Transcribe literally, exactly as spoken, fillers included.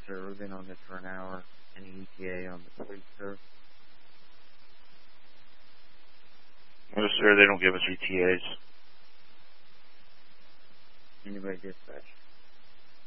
sir. We've been on this for an hour. Any E T A on the police, sir? No, sir, they don't give us E T As. Anybody dispatch?